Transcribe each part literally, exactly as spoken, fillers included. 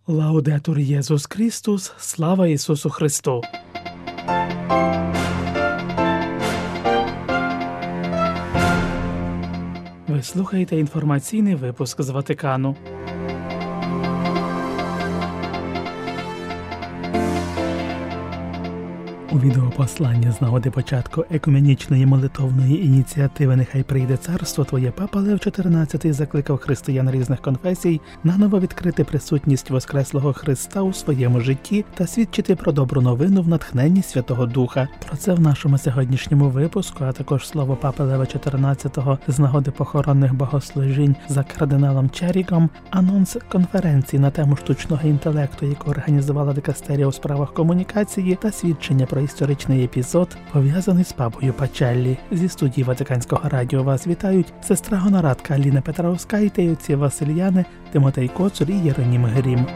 Лаудетур Єсус Христос, слава Ісусу Христу! Ви слухаєте інформаційний випуск з Ватикану. У відеопосланні з нагоди початку екуменічної молитовної ініціативи «Нехай прийде царство Твоє» Папа Лев чотирнадцятий закликав християн різних конфесій наново відкрити присутність Воскреслого Христа у своєму житті та свідчити про добру новину в натхненні Святого Духа. Про це в нашому сьогоднішньому випуску, а також слово Папи Лева чотирнадцятого з нагоди похоронних богослужінь за кардиналом Черігом, анонс конференції на тему штучного інтелекту, яку організувала дикастерія у справах комунікації, та свідчення про історичний епізод, пов'язаний з папою Пачеллі. Зі студії Ватиканського радіо вас вітають сестра Гонорадка Аліна Петраускайте і отці Васильяни, Тимотей Коцур і Єронім Грім.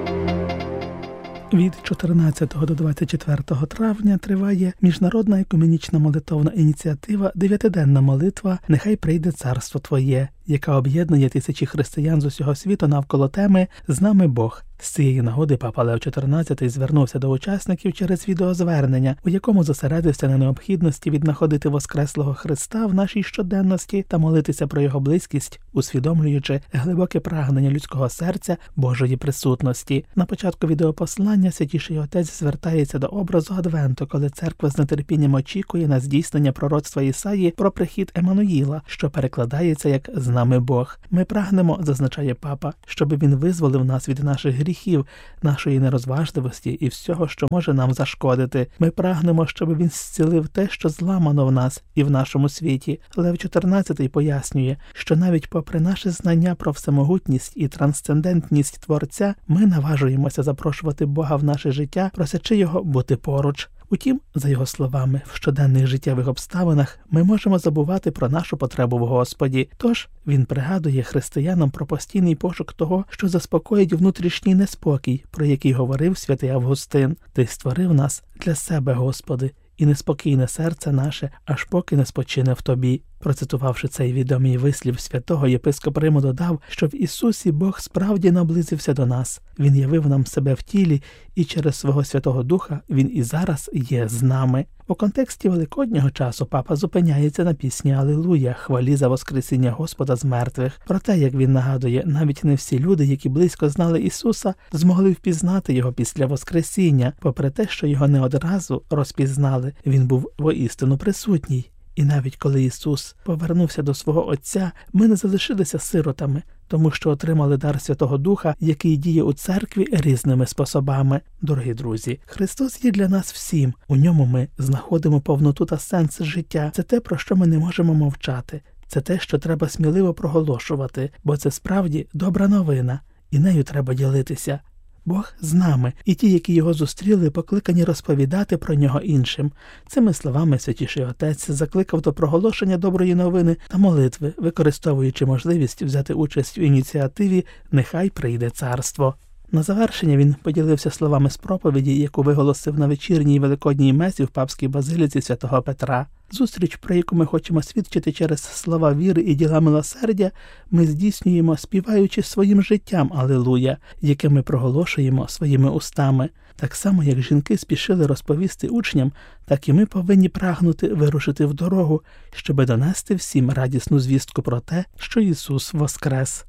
Від чотирнадцятого до двадцять четвертого травня триває міжнародна екуменічна молитовна ініціатива «Дев'ятиденна молитва «Нехай прийде царство Твоє», яка об'єднує тисячі християн з усього світу навколо теми «З нами Бог». З цієї нагоди Папа Лев чотирнадцятий звернувся до учасників через відеозвернення, у якому зосередився на необхідності віднаходити Воскреслого Христа в нашій щоденності та молитися про Його близькість, усвідомлюючи глибоке прагнення людського серця Божої присутності. На початку відеопослання Святіший Отець звертається до образу Адвенту, коли церква з нетерпінням очікує на здійснення пророцтва Ісаї про прихід Еммануїла, що перекладається як «З нами Бог». Ми прагнемо, зазначає Папа, щоб він визволив нас від наших гріхів, нашої нерозважливості і всього, що може нам зашкодити. Ми прагнемо, щоб він зцілив те, що зламано в нас і в нашому світі. Лев чотирнадцятий пояснює, що навіть попри наше знання про всемогутність і трансцендентність Творця, ми наважуємося запрошувати Бога в наше життя, просячи Його бути поруч. Утім, за його словами, в щоденних життєвих обставинах ми можемо забувати про нашу потребу в Господі. Тож, він пригадує християнам про постійний пошук того, що заспокоїть внутрішній неспокій, про який говорив святий Августин. «Ти створив нас для себе, Господи, і неспокійне серце наше, аж поки не спочине в Тобі». Процитувавши цей відомий вислів святого, єпископ Риму додав, що в Ісусі Бог справді наблизився до нас. Він явив нам себе в тілі, і через свого Святого Духа Він і зараз є з нами. У контексті Великоднього часу Папа зупиняється на пісні «Алілуя», хвалі за воскресіння Господа з мертвих. Проте, як він нагадує, навіть не всі люди, які близько знали Ісуса, змогли впізнати Його після воскресіння. Попри те, що Його не одразу розпізнали, Він був воістину присутній. І навіть коли Ісус повернувся до свого Отця, ми не залишилися сиротами, тому що отримали дар Святого Духа, який діє у церкві різними способами. Дорогі друзі, Христос є для нас всім. У ньому ми знаходимо повноту та сенс життя. Це те, про що ми не можемо мовчати. Це те, що треба сміливо проголошувати, бо це справді добра новина, і нею треба ділитися. Бог з нами, і ті, які Його зустріли, покликані розповідати про Нього іншим. Цими словами Святіший Отець закликав до проголошення доброї новини та молитви, використовуючи можливість взяти участь у ініціативі «Нехай прийде царство». На завершення він поділився словами з проповіді, яку виголосив на вечірній великодній месі в папській базиліці Святого Петра. Зустріч, про яку ми хочемо свідчити через слова віри і діла милосердя, ми здійснюємо, співаючи своїм життям «Алілуя», яке ми проголошуємо своїми устами. Так само, як жінки спішили розповісти учням, так і ми повинні прагнути вирушити в дорогу, щоби донести всім радісну звістку про те, що Ісус воскрес.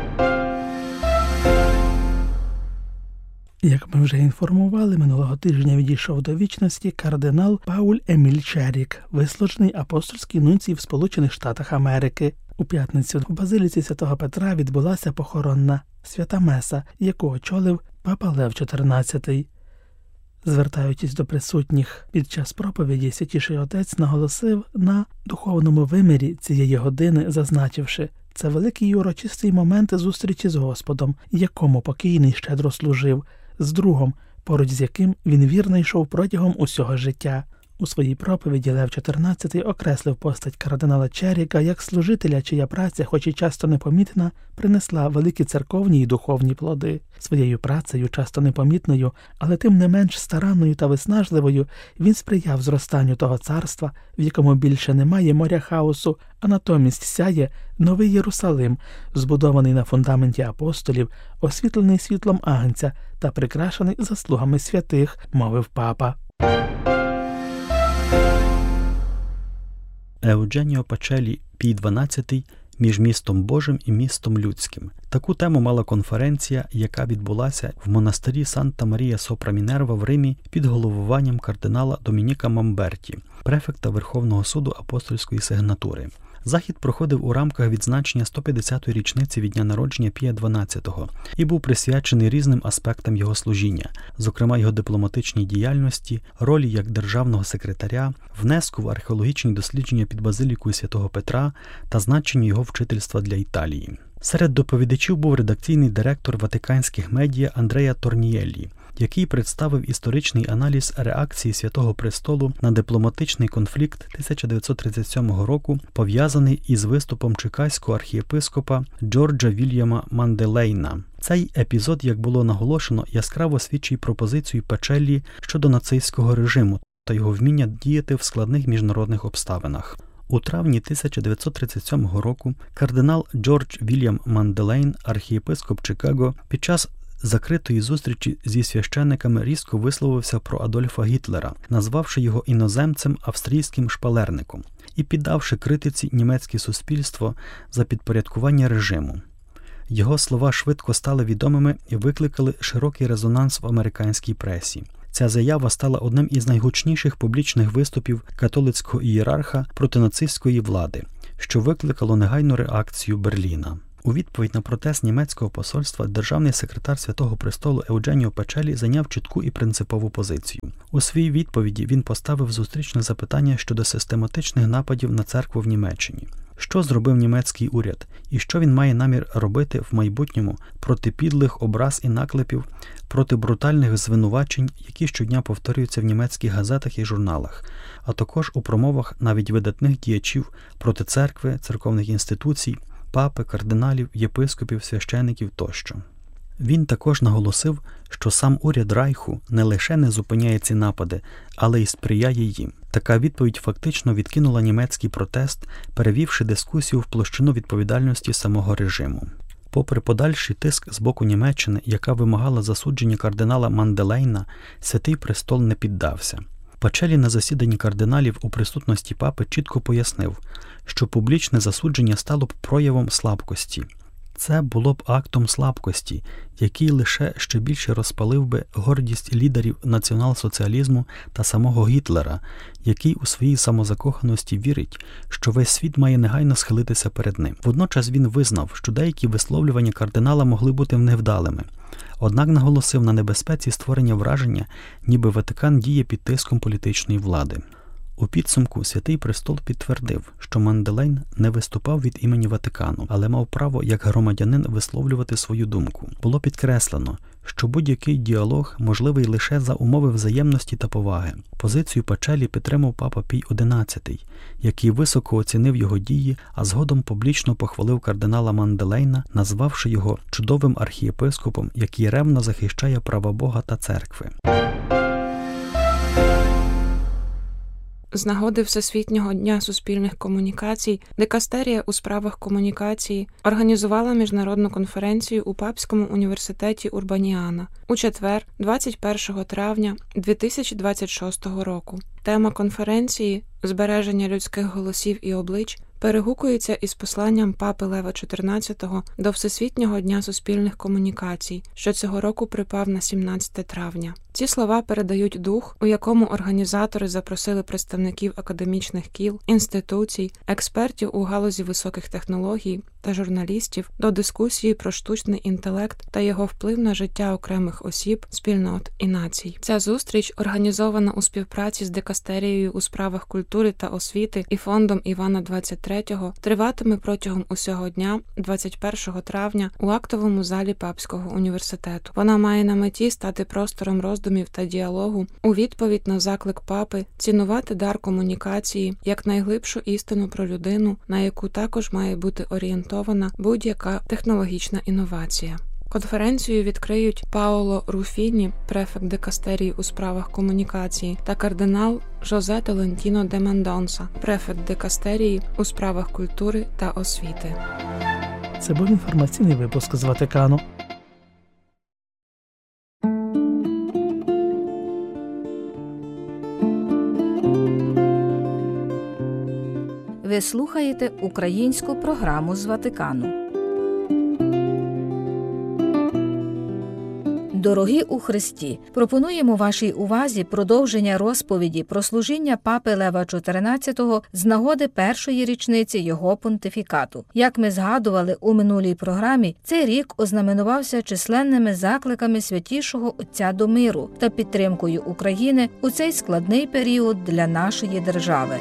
Як ми вже інформували, минулого тижня відійшов до вічності кардинал Пауль Еміль Черік, вислужений апостольський нунцій в Сполучених Штатах Америки. У п'ятницю в базиліці Святого Петра відбулася похоронна свята меса, яку очолив Папа Лев чотирнадцятий. Звертаючись до присутніх під час проповіді, Святіший Отець наголосив на духовному вимірі цієї години, зазначивши: це великий і урочистий момент зустрічі з Господом, якому покійний щедро служив, з другом, поруч з яким він вірно йшов протягом усього життя. У своїй проповіді Лев чотирнадцятий окреслив постать кардинала Черіка як служителя, чия праця, хоч і часто непомітна, принесла великі церковні і духовні плоди. Своєю працею, часто непомітною, але тим не менш старанною та виснажливою, він сприяв зростанню того царства, в якому більше немає моря хаосу, а натомість сяє новий Єрусалим, збудований на фундаменті апостолів, освітлений світлом Агнця та прикрашений заслугами святих, мовив папа. Еудженіо Пачелі, Пій дванадцятий, між містом Божим і містом людським. Таку тему мала конференція, яка відбулася в монастирі Санта-Марія Сопра Мінерва в Римі під головуванням кардинала Домініка Мамберті, префекта Верховного суду апостольської сигнатури. Захід проходив у рамках відзначення сто п'ятдесятої річниці від дня народження Пія дванадцятого і був присвячений різним аспектам його служіння, зокрема його дипломатичній діяльності, ролі як державного секретаря, внеску в археологічні дослідження під базилікою Святого Петра та значенню його вчительства для Італії. Серед доповідачів був редакційний директор ватиканських медіа Андреа Торнієллі, який представив історичний аналіз реакції Святого Престолу на дипломатичний конфлікт тисяча дев'ятсот тридцять сьомого року, пов'язаний із виступом чикаського архієпископа Джорджа Вільяма Манделейна. Цей епізод, як було наголошено, яскраво свідчить про позицію Пачеллі щодо нацистського режиму та його вміння діяти в складних міжнародних обставинах. У травні тисяча дев'ятсот тридцять сьомого року кардинал Джордж Вільям Манделейн, архієпископ Чикаго, під час закритої зустрічі зі священниками різко висловився про Адольфа Гітлера, назвавши його іноземцем австрійським шпалерником і піддавши критиці німецьке суспільство за підпорядкування режиму. Його слова швидко стали відомими і викликали широкий резонанс в американській пресі. Ця заява стала одним із найгучніших публічних виступів католицького ієрарха проти нацистської влади, що викликало негайну реакцію Берліна. У відповідь на протест німецького посольства державний секретар Святого Престолу Еудженіо Пачелі зайняв чітку і принципову позицію. У своїй відповіді він поставив зустрічне запитання щодо систематичних нападів на церкву в Німеччині. Що зробив німецький уряд і що він має намір робити в майбутньому проти підлих образ і наклепів, проти брутальних звинувачень, які щодня повторюються в німецьких газетах і журналах, а також у промовах навіть видатних діячів проти церкви, церковних інституцій, папи, кардиналів, єпископів, священиків тощо. Він також наголосив, що сам уряд Райху не лише не зупиняє ці напади, але й сприяє їм. Така відповідь фактично відкинула німецький протест, перевівши дискусію в площину відповідальності самого режиму. Попри подальший тиск з боку Німеччини, яка вимагала засудження кардинала Манделейна, Святий Престол не піддався. Пачелі на засіданні кардиналів у присутності папи чітко пояснив, що публічне засудження стало б проявом слабкості. Це було б актом слабкості, який лише ще більше розпалив би гордість лідерів націонал-соціалізму та самого Гітлера, який у своїй самозакоханості вірить, що весь світ має негайно схилитися перед ним. Водночас він визнав, що деякі висловлювання кардинала могли бути невдалими, однак наголосив на небезпеці створення враження, ніби Ватикан діє під тиском політичної влади. У підсумку Святий Престол підтвердив, що Манделейн не виступав від імені Ватикану, але мав право як громадянин висловлювати свою думку. Було підкреслено, що будь-який діалог можливий лише за умови взаємності та поваги. Позицію Пачелі підтримав папа Пій одинадцятий, який високо оцінив його дії, а згодом публічно похвалив кардинала Манделейна, назвавши його чудовим архієпископом, який ревно захищає права Бога та церкви. З нагоди Всесвітнього дня суспільних комунікацій Дикастерія у справах комунікації організувала міжнародну конференцію у Папському університеті Урбаніана у четвер, двадцять першого травня дві тисячі двадцять шостого року. Тема конференції «Збереження людських голосів і облич» перегукується із посланням папи Лева чотирнадцятого до Всесвітнього дня суспільних комунікацій, що цього року припав на сімнадцяте травня. Ці слова передають дух, у якому організатори запросили представників академічних кіл, інституцій, експертів у галузі високих технологій та журналістів до дискусії про штучний інтелект та його вплив на життя окремих осіб, спільнот і націй. Ця зустріч, організована у співпраці з Дикастерією у справах культури та освіти і фондом Івана двадцять третього, триватиме протягом усього дня, двадцять першого травня, у актовому залі Папського університету. Вона має на меті стати простором роздумів роздумів та діалогу у відповідь на заклик папи цінувати дар комунікації як найглибшу істину про людину, на яку також має бути орієнтована будь-яка технологічна інновація. Конференцію відкриють Паоло Руфіні, префект дикастерії у справах комунікації, та кардинал Жозе Толентіно де Мендонса, префект дикастерії у справах культури та освіти. Це був інформаційний випуск з Ватикану. Ви слухаєте українську програму з Ватикану. Дорогі у Христі, пропонуємо вашій увазі продовження розповіді про служіння папи Лева чотирнадцятого з нагоди першої річниці його понтифікату. Як ми згадували у минулій програмі, цей рік ознаменувався численними закликами Святішого Отця до миру та підтримкою України у цей складний період для нашої держави.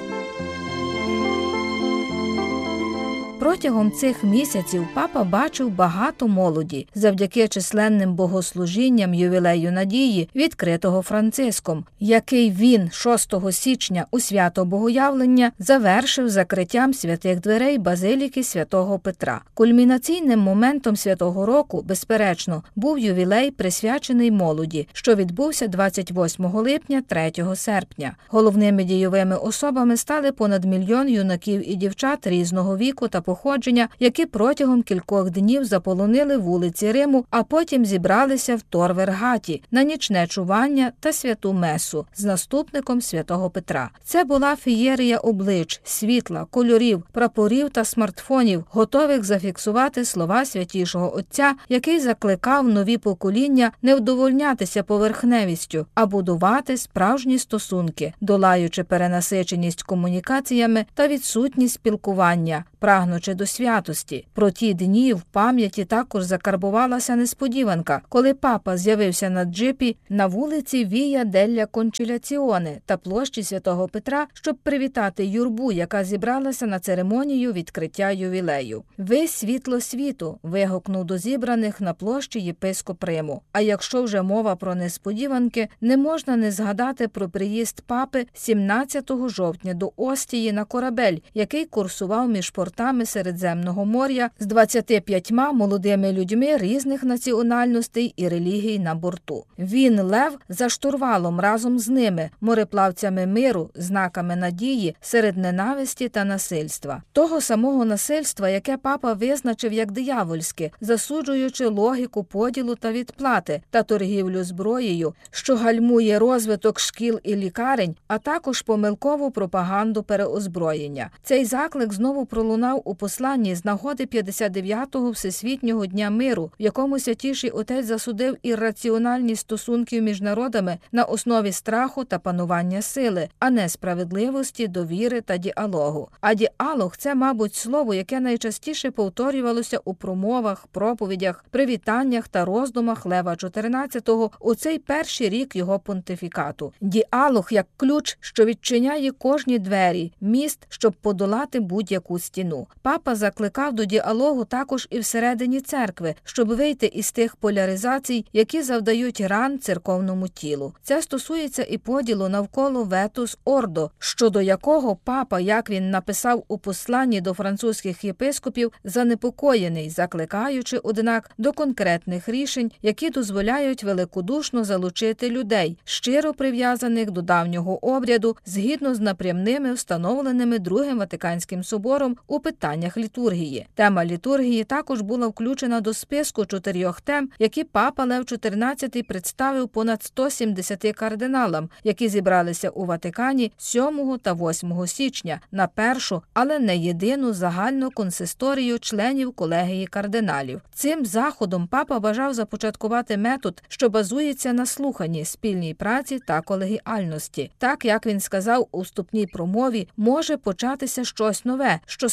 Протягом цих місяців папа бачив багато молоді завдяки численним богослужінням ювілею надії, відкритого Франциском, який він шостого січня у свято Богоявлення завершив закриттям святих дверей базиліки святого Петра. Кульмінаційним моментом святого року, безперечно, був ювілей, присвячений молоді, що відбувся двадцять восьмого липня – третього серпня. Головними дійовими особами стали понад мільйон юнаків і дівчат різного віку та походження, які протягом кількох днів заполонили вулиці Риму, а потім зібралися в Tor-Vergata на нічне чування та святу месу з наступником святого Петра. Це була феєрія облич, світла, кольорів, прапорів та смартфонів, готових зафіксувати слова Святішого Отця, який закликав нові покоління не вдовольнятися поверхневістю, а будувати справжні стосунки, долаючи перенасиченість комунікаціями та відсутність спілкування, прагнучи до святості. Про ті дні в пам'яті також закарбувалася несподіванка, коли папа з'явився на джипі на вулиці Вія делля Кончиляціоне та площі Святого Петра, щоб привітати юрбу, яка зібралася на церемонію відкриття ювілею. «Ви світло світу!» – вигукнув до зібраних на площі єпископ Риму. А якщо вже мова про несподіванки, не можна не згадати про приїзд папи сімнадцятого жовтня до Остії на корабель, який курсував між портами Середземного моря з двадцятьма п'ятьма молодими людьми різних національностей і релігій на борту. Він, Лев, за штурвалом разом з ними, мореплавцями миру, знаками надії серед ненависті та насильства. Того самого насильства, яке папа визначив як диявольське, засуджуючи логіку поділу та відплати та торгівлю зброєю, що гальмує розвиток шкіл і лікарень, а також помилкову пропаганду переозброєння. Цей заклик знову пролунав у посланні з нагоди п'ятдесят дев'ятого Всесвітнього дня миру, в якому Святіший Отець засудив ірраціональність стосунків між народами на основі страху та панування сили, а не справедливості, довіри та діалогу. А діалог – це, мабуть, слово, яке найчастіше повторювалося у промовах, проповідях, привітаннях та роздумах Лева чотирнадцятого у цей перший рік його понтифікату. Діалог як ключ, що відчиняє кожні двері, міст, щоб подолати будь-яку стіну. Папа закликав до діалогу також і всередині церкви, щоб вийти із тих поляризацій, які завдають ран церковному тілу. Це стосується і поділу навколо ветус ордо, щодо якого папа, як він написав у посланні до французьких єпископів, занепокоєний, закликаючи, однак, до конкретних рішень, які дозволяють великодушно залучити людей, щиро прив'язаних до давнього обряду, згідно з напрямними встановленими Другим Ватиканським собором у питаннях літургії. Тема літургії також була включена до списку чотирьох тем, які папа Лев чотирнадцятий представив понад сто сімдесяти кардиналам, які зібралися у Ватикані сьомого та восьмого січня на першу, але не єдину загальну консисторію членів колегії кардиналів. Цим заходом папа бажав започаткувати метод, що базується на слуханні, спільній праці та колегіальності. Так, як він сказав у вступній промові, може початися щось нове, що ставить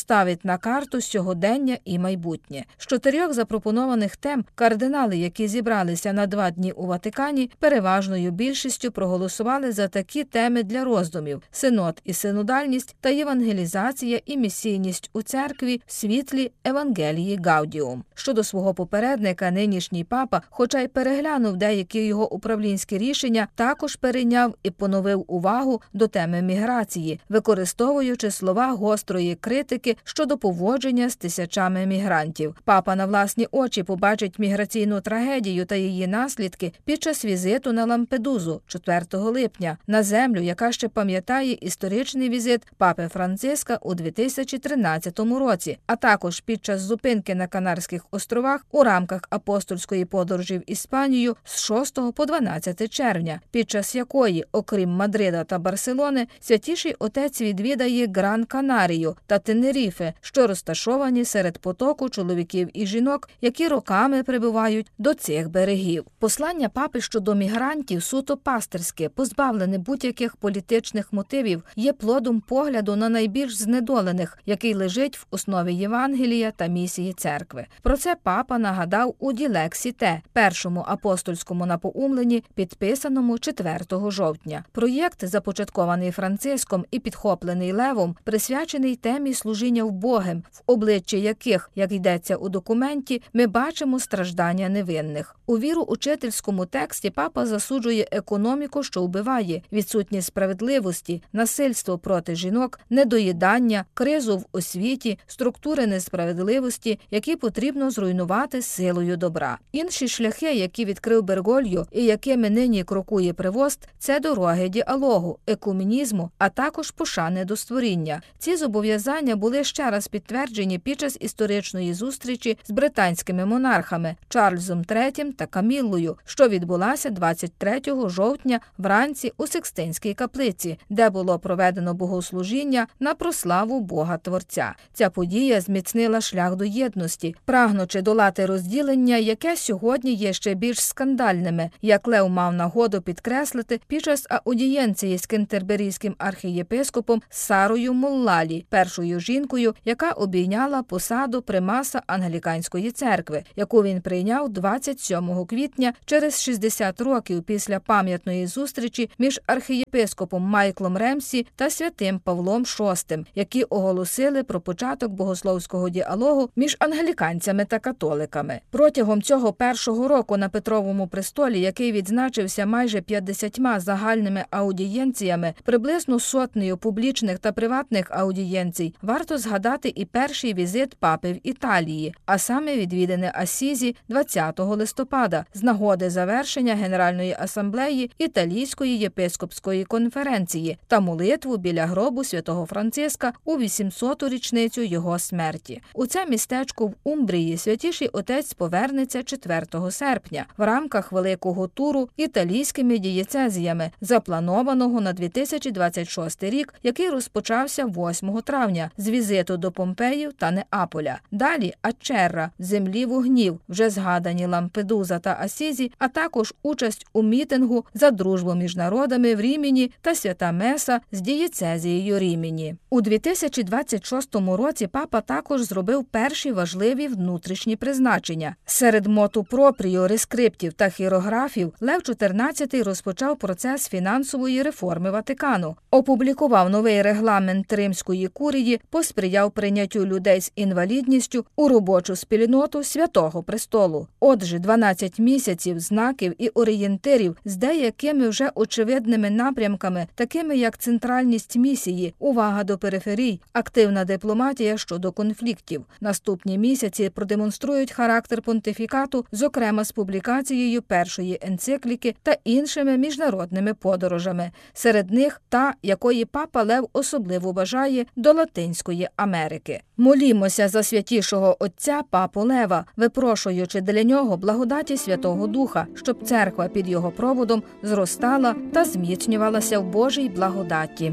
на карту сьогодення і майбутнє. З чотирьох запропонованих тем кардинали, які зібралися на два дні у Ватикані, переважною більшістю проголосували за такі теми для роздумів – синод і синодальність та євангелізація і місійність у церкві в світлі Евангелії Гаудіум. Щодо свого попередника, нинішній папа, хоча й переглянув деякі його управлінські рішення, також перейняв і поновив увагу до теми міграції, використовуючи слова гострої критики щодо поводження з тисячами мігрантів. Папа на власні очі побачить міграційну трагедію та її наслідки під час візиту на Лампедузу четвертого липня, на землю, яка ще пам'ятає історичний візит папи Франциска у дві тисячі тринадцятому році, а також під час зупинки на Канарських островах у рамках апостольської подорожі в Іспанію з шостого по дванадцяте червня, під час якої, окрім Мадрида та Барселони, Святіший Отець відвідає Гран-Канарію та Тенеріфе, що розташовані серед потоку чоловіків і жінок, які роками прибувають до цих берегів. Послання папи щодо мігрантів суто пастирське, позбавлене будь-яких політичних мотивів, є плодом погляду на найбільш знедолених, який лежить в основі Євангелія та місії церкви. Про це папа нагадав у Ділексі Те, першому апостольському напоумленні, підписаному четвертого жовтня. Проєкт, започаткований Франциском і підхоплений Левом, присвячений темі служіння вбогим, в обличчі яких, як йдеться у документі, ми бачимо страждання невинних. У віру учительському тексті папа засуджує економіку, що вбиває, відсутність справедливості, насильство проти жінок, недоїдання, кризу в освіті, структури несправедливості, які потрібно зруйнувати силою добра. Інші шляхи, які відкрив Бергольо і якими нині крокує Превост, це дороги діалогу, екуменізму, а також пошани до створіння. Ці зобов'язання були ще раз підтверджені під час історичної зустрічі з британськими монархами Чарльзом третім та Каміллою, що відбулася двадцять третього жовтня вранці у Сикстинській каплиці, де було проведено богослужіння на прославу Бога-Творця. Ця подія зміцнила шлях до єдності, прагнучи долати розділення, яке сьогодні є ще більш скандальними, як Лев мав нагоду підкреслити під час аудієнції з кентерберійським архієпископом Сарою Моллалі, першою жінкою, яка обійняла посаду примаса Англіканської церкви, яку він прийняв двадцять сьомого квітня через шістдесят років після пам'ятної зустрічі між архієпископом Майклом Ремсі та святим Павлом шостим, які оголосили про початок богословського діалогу між англіканцями та католиками. Протягом цього першого року на Петровому престолі, який відзначився майже п'ятдесятьма загальними аудієнціями, приблизно сотнею публічних та приватних аудієнцій, варто згадати і перший візит папи в Італії, а саме відвідини Ассізі двадцятого листопада з нагоди завершення Генеральної асамблеї Італійської єпископської конференції та молитву біля гробу святого Франциска у вісімсоту річницю його смерті. У це містечко в Умбрії Святіший Отець повернеться четвертого серпня в рамках великого туру італійськими дієцезіями, запланованого на дві тисячі двадцять шостий рік, який розпочався восьмого травня з візиту до Помпеїв та Неаполя. Далі Ачерра, землі вогнів, вже згадані Лампедуза та Асізі, а також участь у мітингу за дружбу між народами в Рімені та свята Меса з дієцезією Рімені. У дві тисячі двадцять шостому році папа також зробив перші важливі внутрішні призначення. Серед моту пропріо, рескриптів та хірографів Лев чотирнадцятий розпочав процес фінансової реформи Ватикану, опублікував новий регламент Римської курії, посприяв прийняттю людей з інвалідністю у робочу спільноту Святого Престолу. Отже, дванадцять місяців знаків і орієнтирів з деякими вже очевидними напрямками, такими як центральність місії, увага до периферій, активна дипломатія щодо конфліктів. Наступні місяці продемонструють характер понтифікату, зокрема з публікацією першої енцикліки та іншими міжнародними подорожами. Серед них та, якої папа Лев особливо бажає, до Латинської Америки. Молімося за святішого отця папу Лева, випрошуючи для нього благодаті Святого Духа, щоб церква під його проводом зростала та зміцнювалася в Божій благодаті.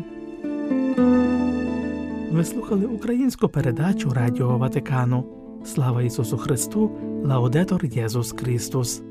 Ви слухали українську передачу Радіо Ватикану. Слава Ісусу Христу! Лаудетор Єсус Христос!